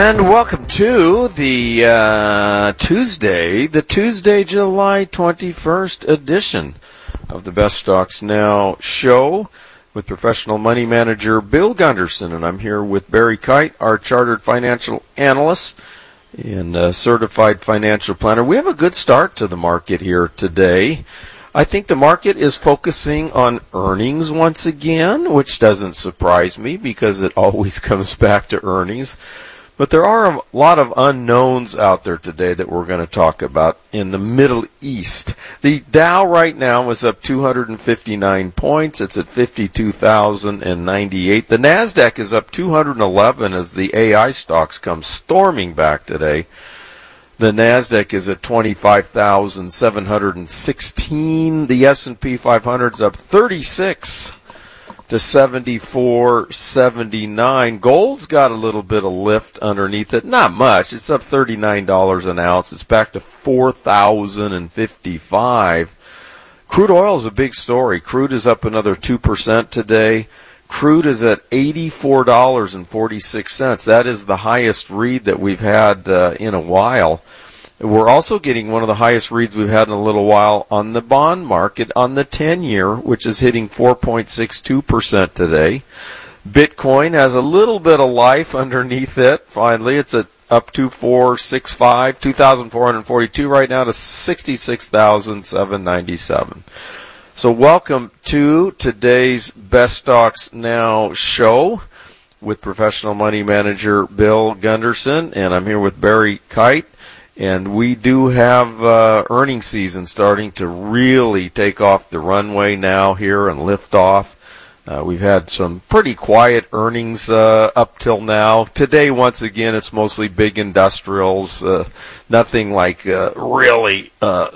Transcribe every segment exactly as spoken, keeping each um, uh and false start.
And welcome to the uh, Tuesday, the Tuesday, July twenty-first edition of the Best Stocks Now show with professional money manager Bill Gunderson. And I'm here with Barry Kite, our chartered financial analyst and uh, certified financial planner. We have a good start to the market here today. I think the market is focusing on earnings once again, which doesn't surprise me because it always comes back to earnings. But there are a lot of unknowns out there today that we're going to talk about in the Middle East. The Dow right now is up two hundred fifty-nine points. It's at fifty-two thousand ninety-eight. The NASDAQ is up two hundred eleven as the A I stocks come storming back today. The NASDAQ is at twenty-five thousand seven hundred sixteen. The S and P five hundred is up thirty-six to seventy-four seventy-nine. Gold's got a little bit of lift underneath it. Not much. It's up thirty-nine dollars an ounce. It's back to four thousand fifty-five. Crude oil is a big story. Crude is up another two percent today. Crude is at eighty-four dollars and forty-six cents. That is the highest read that we've had uh, in a while. We're also getting one of the highest reads we've had in a little while on the bond market on the ten-year, which is hitting four point six two percent today. Bitcoin has a little bit of life underneath it. Finally, it's at up to four sixty-five, two thousand four hundred forty-two right now to sixty-six thousand seven hundred ninety-seven. So welcome to today's Best Stocks Now show with professional money manager Bill Gunderson, and I'm here with Barry Kite. And we do have uh, earnings season starting to really take off the runway now here and lift off. Uh, we've had some pretty quiet earnings uh, up till now. Today, once again, it's mostly big industrials, uh, nothing like uh, really uh,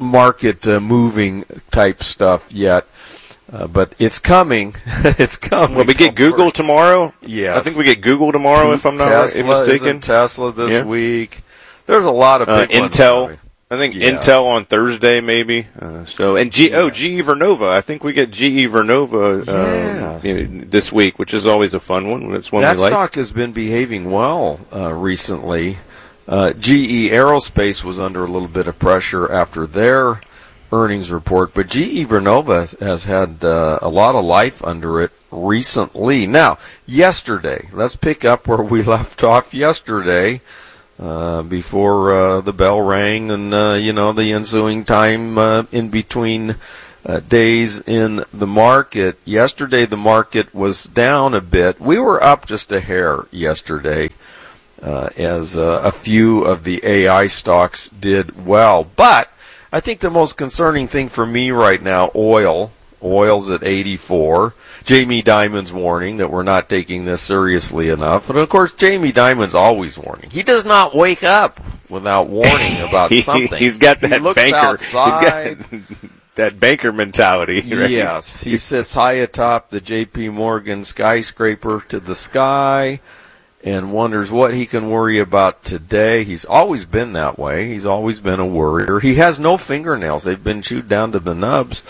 market-moving uh, type stuff yet. Uh, but it's coming. It's coming. Well, we get Google worry. tomorrow? Yes. I think we get Google tomorrow, if I'm not Tesla mistaken. Isn't Tesla this yeah. week. There's a lot of big uh, ones Intel. coming. I think yes. Intel on Thursday, maybe. Uh, so and G- yeah. oh, G E Vernova. I think we get G E Vernova yeah. um, you know, this week, which is always a fun one. It's one that we like. stock has been behaving well uh, recently. Uh, G E Aerospace was under a little bit of pressure after their earnings report, but G E Vernova has had uh, a lot of life under it recently. Now, yesterday, let's pick up where we left off yesterday. Uh, before uh, the bell rang and, uh, you know, the ensuing time uh, in between uh, days in the market. Yesterday, the market was down a bit. We were up just a hair yesterday uh, as uh, a few of the A I stocks did well. But I think the most concerning thing for me right now, oil. Oil's at eighty-four. Jamie Dimon's warning that we're not taking this seriously enough. And, of course, Jamie Dimon's always warning. He does not wake up without warning about something. He's got that he looks banker. outside. He's got that banker mentality. Right? Yes. He sits high atop the J P Morgan skyscraper to the sky and wonders what he can worry about today. He's always been that way. He's always been a worrier. He has no fingernails. They've been chewed down to the nubs.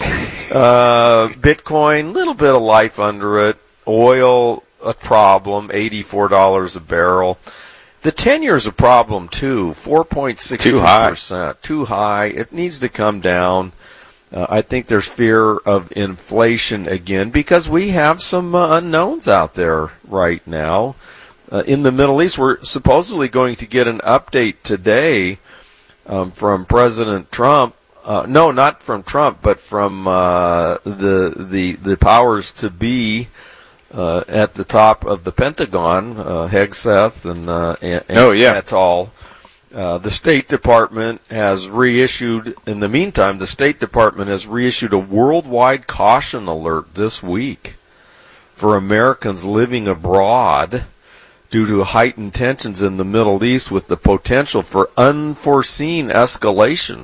Uh, Bitcoin, little bit of life under it. Oil, a problem, eighty-four dollars a barrel. The ten-year's a problem, too, four point six two percent. Too high. Too high. It needs to come down. Uh, I think there's fear of inflation again because we have some uh, unknowns out there right now. Uh, in the Middle East, we're supposedly going to get an update today um, from President Trump. Uh, no, not from Trump, but from uh, the the the powers to be uh, at the top of the Pentagon, uh, Hegseth and, uh, and, and oh, yeah. et al. Uh, the State Department has reissued. In the meantime, the State Department has reissued a worldwide caution alert this week for Americans living abroad, due to heightened tensions in the Middle East with the potential for unforeseen escalation.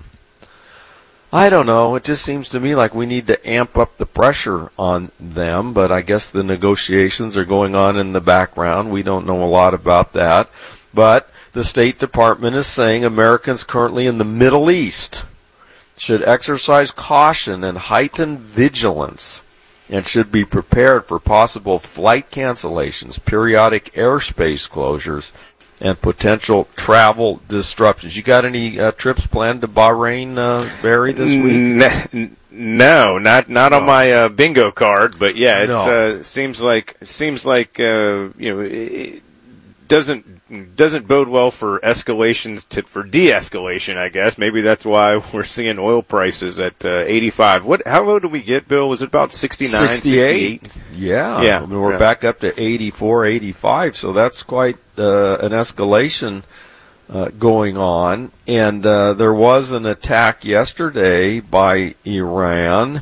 I don't know. It just seems to me like we need to amp up the pressure on them, but I guess the negotiations are going on in the background. We don't know a lot about that. But the State Department is saying Americans currently in the Middle East should exercise caution and heighten vigilance and should be prepared for possible flight cancellations, periodic airspace closures, and potential travel disruptions. You got any uh, trips planned to Bahrain, uh, Barry, this week? N- no, not not no. on my uh, bingo card, but yeah, it no. uh, seems like seems like uh, you know it doesn't doesn't bode well for escalation to for de-escalation. I guess maybe that's why we're seeing oil prices at uh, eighty-five. What? How low did we get, Bill? Was it about sixty-nine, sixty-eight? sixty-eight? Yeah, yeah. I mean, we're yeah. back up to eighty-four, eighty-five. So that's quite uh, an escalation uh, going on. And uh, there was an attack yesterday by Iran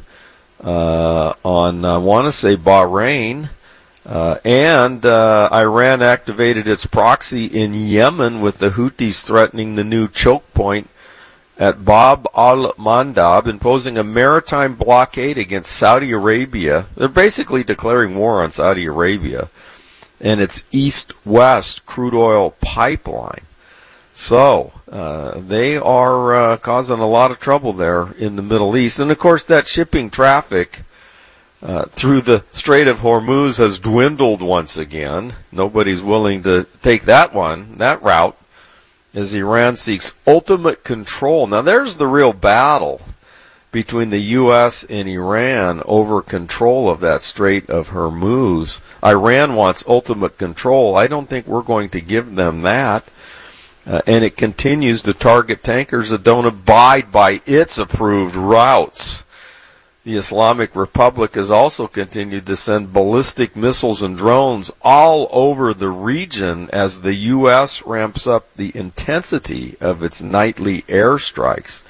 uh, on, I want to say, Bahrain. Uh, and uh, Iran activated its proxy in Yemen with the Houthis threatening the new choke point at Bab al-Mandab, imposing a maritime blockade against Saudi Arabia. They're basically declaring war on Saudi Arabia and its east-west crude oil pipeline. So uh, they are uh, causing a lot of trouble there in the Middle East. And, of course, that shipping traffic Uh, through the Strait of Hormuz has dwindled once again. Nobody's willing to take that one, that route, as Iran seeks ultimate control. Now, there's the real battle between the U S and Iran over control of that Strait of Hormuz. Iran wants ultimate control. I don't think we're going to give them that. Uh, and it continues to target tankers that don't abide by its approved routes. The Islamic Republic has also continued to send ballistic missiles and drones all over the region as the U S ramps up the intensity of its nightly airstrikes.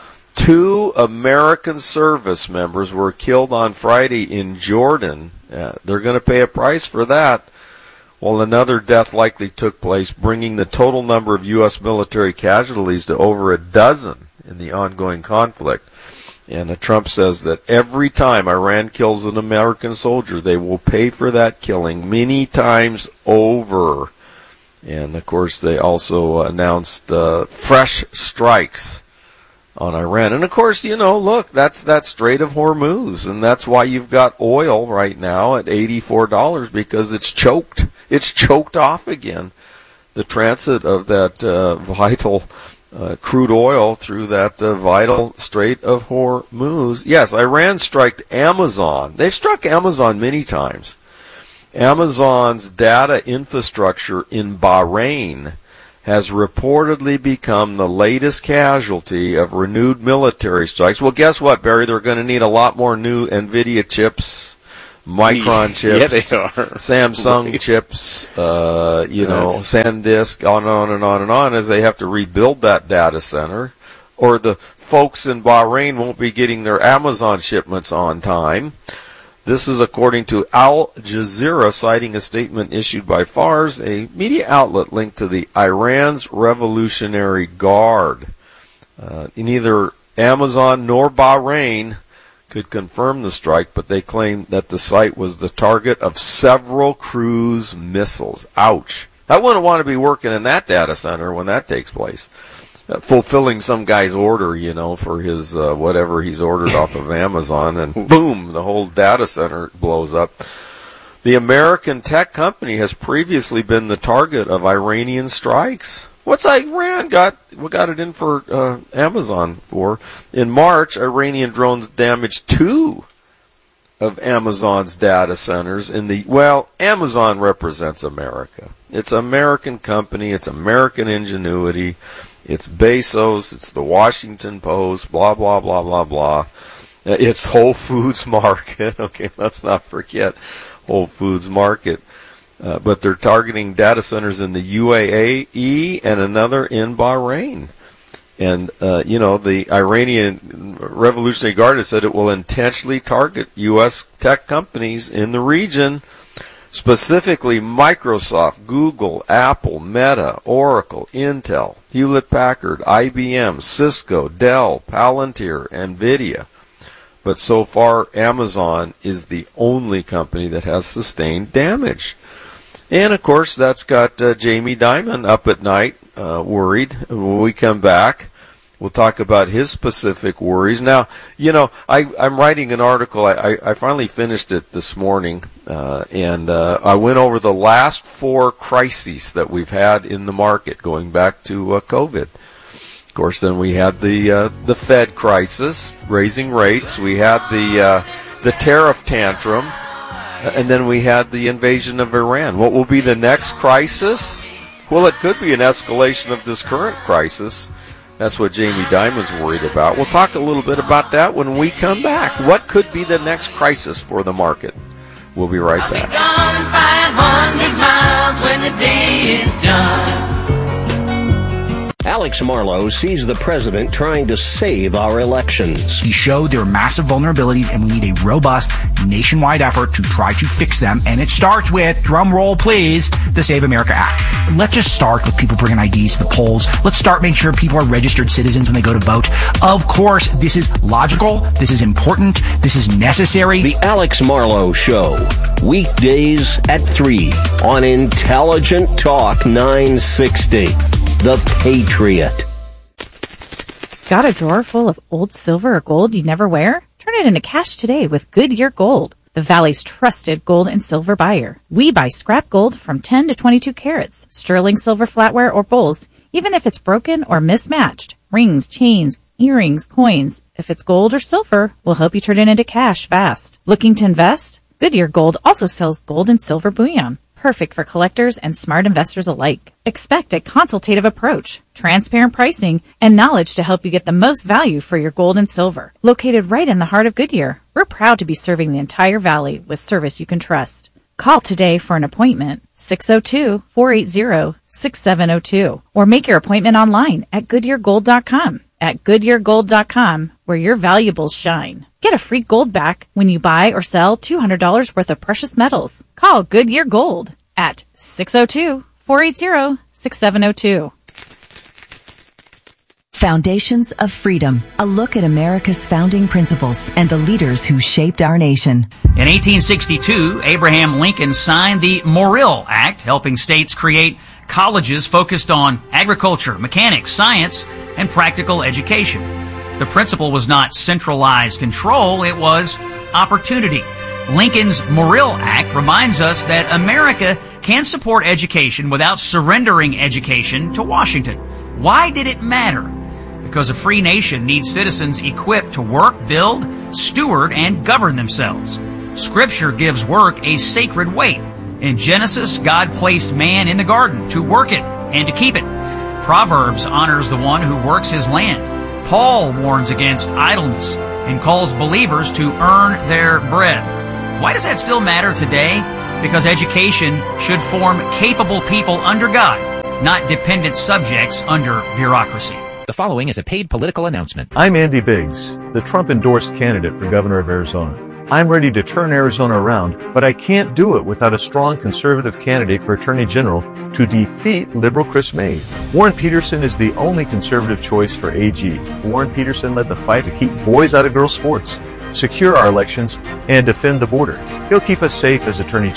Two American service members were killed on Friday in Jordan. Uh, they're going to pay a price for that, while another death likely took place, bringing the total number of U S military casualties to over a dozen in the ongoing conflict. And uh, Trump says that every time Iran kills an American soldier, they will pay for that killing many times over. And, of course, they also announced uh, fresh strikes on Iran. And, of course, you know, look, that's that Strait of Hormuz. And that's why you've got oil right now at eighty-four dollars, because it's choked. It's choked off again. The transit of that uh, vital Uh, crude oil through that uh, vital Strait of Hormuz. Yes, Iran struck Amazon. They've struck Amazon many times. Amazon's data infrastructure in Bahrain has reportedly become the latest casualty of renewed military strikes. Well, guess what, Barry? They're going to need a lot more new NVIDIA chips, Micron chips, yeah, they are. Samsung right. chips, uh, you know, yes. SanDisk, on and on and on and on, as they have to rebuild that data center, or the folks in Bahrain won't be getting their Amazon shipments on time. This is according to Al Jazeera, citing a statement issued by Fars, a media outlet linked to the Iran's Revolutionary Guard. Uh, neither Amazon nor Bahrain could confirm the strike, but they claim that the site was the target of several cruise missiles. Ouch. I wouldn't want to be working in that data center when that takes place. Uh, fulfilling some guy's order, you know, for his uh, whatever he's ordered off of Amazon, and boom, the whole data center blows up. The American tech company has previously been the target of Iranian strikes. What's Iran got? What got it in for uh, Amazon for? In March, Iranian drones damaged two of Amazon's data centers in the, well, Amazon represents America. It's an American company. It's American ingenuity. It's Bezos. It's the Washington Post, blah, blah, blah, blah, blah. It's Whole Foods Market. Okay, let's not forget Whole Foods Market. Uh, but they're targeting data centers in the U A E and another in Bahrain. And, uh, you know, the Iranian Revolutionary Guard has said it will intentionally target U S tech companies in the region, specifically Microsoft, Google, Apple, Meta, Oracle, Intel, Hewlett-Packard, I B M, Cisco, Dell, Palantir, NVIDIA. But so far, Amazon is the only company that has sustained damage. And, of course, that's got uh, Jamie Dimon up at night, uh, worried. When we come back, We'll talk about his specific worries. Now, you know, I, I'm writing an article. I, I, I finally finished it this morning, uh, and uh, I went over the last four crises that we've had in the market, going back to uh, COVID. Of course, then we had the uh, the Fed crisis, raising rates. We had the uh, the tariff tantrum, and then we had the invasion of Iran. What will be the next crisis? Well, it could be an escalation of this current crisis. That's what Jamie Dimon's worried about. We'll talk a little bit about that when we come back. What could be the next crisis for the market? We'll be right back. I'll be gone five hundred miles when the day is done. Alex Marlow sees the president trying to save our elections. He showed there are massive vulnerabilities, and we need a robust nationwide effort to try to fix them. And it starts with, drum roll please, the Save America Act. Let's just start with people bringing I Ds to the polls. Let's start making sure people are registered citizens when they go to vote. Of course, this is logical. This is important. This is necessary. The Alex Marlow Show. Weekdays at three on Intelligent Talk nine sixty. The Patriot. Got a drawer full of old silver or gold you never wear? Turn it into cash today with Goodyear Gold, the Valley's trusted gold and silver buyer. We buy scrap gold from ten to twenty-two carats, sterling silver flatware or bowls, even if it's broken or mismatched. Rings, chains, earrings, coins. If it's gold or silver, we'll help you turn it into cash fast. Looking to invest? Goodyear Gold also sells gold and silver bullion. Perfect for collectors and smart investors alike. Expect a consultative approach, transparent pricing, and knowledge to help you get the most value for your gold and silver. Located right in the heart of Goodyear, we're proud to be serving the entire valley with service you can trust. Call today for an appointment, six oh two, four eight zero, six seven oh two, or make your appointment online at goodyear gold dot com. At goodyear gold dot com, where your valuables shine. Get a free gold back when you buy or sell two hundred dollars worth of precious metals. Call Goodyear Gold at six oh two, four eight zero, six seven oh two. Foundations of Freedom, a look at America's founding principles and the leaders who shaped our nation. In eighteen sixty-two, Abraham Lincoln signed the Morrill Act, helping states create colleges focused on agriculture, mechanics, science, and practical education. The principle was not centralized control, it was opportunity. Lincoln's Morrill Act reminds us that America can support education without surrendering education to Washington. Why did it matter? Because a free nation needs citizens equipped to work, build, steward, and govern themselves. Scripture gives work a sacred weight. In Genesis, God placed man in the garden to work it and to keep it. Proverbs honors the one who works his land. Paul warns against idleness and calls believers to earn their bread. Why does that still matter today? Because education should form capable people under God, not dependent subjects under bureaucracy. The following is a paid political announcement. I'm Andy Biggs, the Trump-endorsed candidate for governor of Arizona. I'm ready to turn Arizona around, but I can't do it without a strong conservative candidate for attorney general to defeat liberal Chris Mays. Warren Peterson is the only conservative choice for A G. Warren Peterson led the fight to keep boys out of girls' sports, secure our elections, and defend the border. He'll keep us safe as attorney